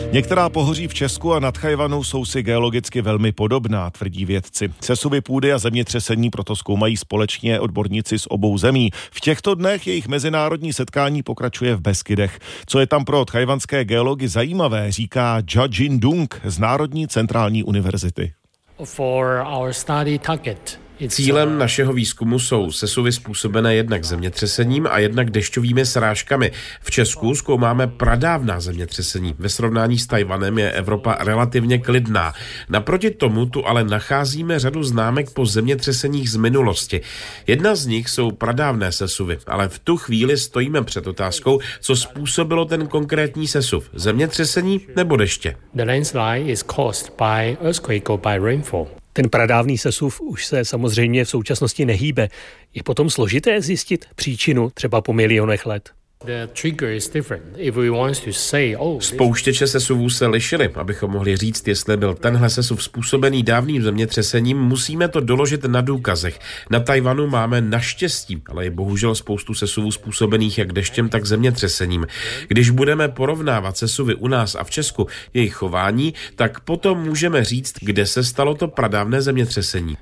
Některá pohoří v Česku a nad Tchaj-wanu jsou si geologicky velmi podobná, tvrdí vědci. Sesuvy půdy a zemětřesení proto zkoumají společně odborníci z obou zemí. V těchto dnech jejich mezinárodní setkání pokračuje v Beskydech. Co je tam pro tchajwanské geology zajímavé, říká Jia-Jin Dung z Národní centrální univerzity. Cílem našeho výzkumu jsou sesuvy způsobené jednak zemětřesením a jednak dešťovými srážkami. V Česku zkoumáme pradávná zemětřesení. Ve srovnání s Tchaj-wanem je Evropa relativně klidná. Naproti tomu tu ale nacházíme řadu známek po zemětřeseních z minulosti. Jedna z nich jsou pradávné sesuvy, ale v tu chvíli stojíme před otázkou, co způsobilo ten konkrétní sesuv. Zemětřesení nebo deště? The landslide is caused by earthquake or by rainfall. Ten pradávný sesuv už se samozřejmě v současnosti nehýbe. Je potom složité zjistit příčinu třeba po milionech let. Spouštěče sesuvů se lišily. Abychom mohli říct, jestli byl tenhle sesuv způsobený dávným zemětřesením, musíme to doložit na důkazech. Na Tchaj-wanu máme naštěstí, ale je bohužel spoustu sesuvů způsobených jak deštěm, tak zemětřesením. Když budeme porovnávat sesuvy u nás a v Česku, jejich chování, tak potom můžeme říct, kde se stalo to pradávné zemětřesení.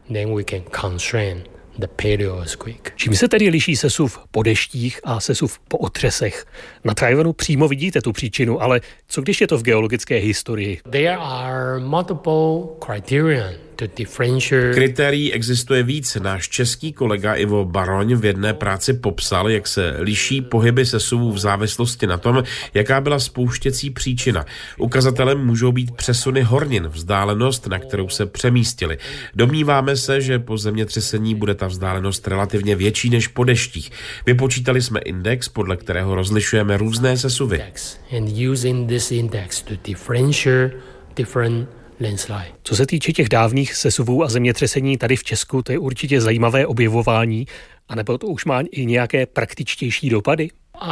Čím se tedy liší sesuv po deštích a sesuv po otřesech? Na Tchaj-wanu přímo vidíte tu příčinu, ale co když je to v geologické historii? Kritérií existuje víc. Náš český kolega Ivo Baroň v jedné práci popsal, jak se liší pohyby sesuvů v závislosti na tom, jaká byla spouštěcí příčina. Ukazatelem můžou být přesuny hornin, vzdálenost, na kterou se přemístili. Domníváme se, že po zemětřesení bude ta vzdálenost relativně větší než po deštích. Vypočítali jsme index, podle kterého rozlišujeme různé sesuvy. Co se týče těch dávných sesuvů a zemětřesení tady v Česku, to je určitě zajímavé objevování, anebo to už má i nějaké praktičtější dopady?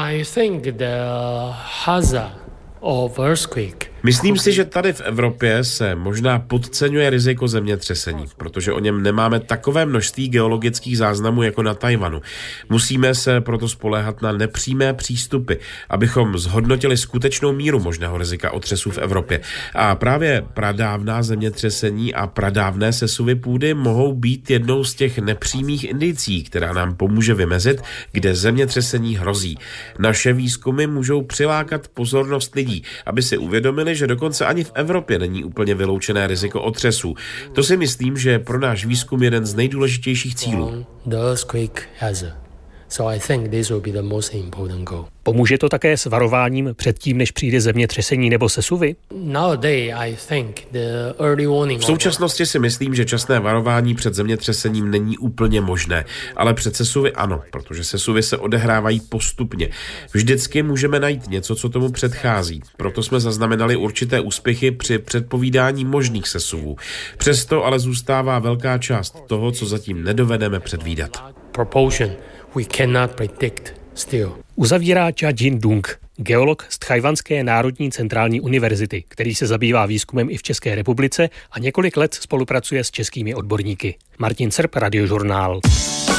Myslím si, že tady v Evropě se možná podceňuje riziko zemětřesení, protože o něm nemáme takové množství geologických záznamů jako na Tchaj-wanu. Musíme se proto spoléhat na nepřímé přístupy, abychom zhodnotili skutečnou míru možného rizika otřesů v Evropě. A právě pradávná zemětřesení a pradávné sesuvy půdy mohou být jednou z těch nepřímých indicí, která nám pomůže vymezit, kde zemětřesení hrozí. Naše výzkumy můžou přilákat pozornost lidí, aby si uvědomili, že dokonce ani v Evropě není úplně vyloučené riziko otřesů. To si myslím, že je pro náš výzkum jeden z nejdůležitějších cílů. Pomůže to také s varováním před tím, než přijde zemětřesení nebo sesuvy? V současnosti si myslím, že časné varování před zemětřesením není úplně možné, ale před sesuvy ano, protože sesuvy se odehrávají postupně. Vždycky můžeme najít něco, co tomu předchází. Proto jsme zaznamenali určité úspěchy při předpovídání možných sesuvů. Přesto ale zůstává velká část toho, co zatím nedovedeme předvídat. Uzavírá Jia-Jin Dung, geolog z Tchaj-wanské Národní centrální univerzity, který se zabývá výzkumem i v České republice a několik let spolupracuje s českými odborníky. Martin Srb, Radiožurnál.